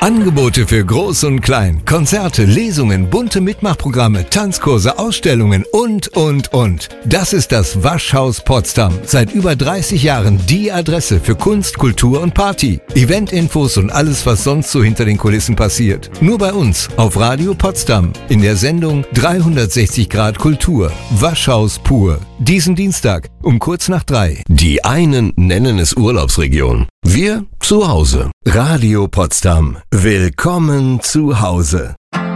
Angebote für Groß und Klein, Konzerte, Lesungen, bunte Mitmachprogramme, Tanzkurse, Ausstellungen und. Das ist das Waschhaus Potsdam. Seit über 30 Jahren die Adresse für Kunst, Kultur und Party. Eventinfos und alles, was sonst so hinter den Kulissen passiert. Nur bei uns auf Radio Potsdam in der Sendung 360 Grad Kultur. Waschhaus pur. Diesen Dienstag um kurz nach 3. Die einen nennen es Urlaubsregion. Wir zu Hause. Radio Potsdam. Willkommen zu Hause.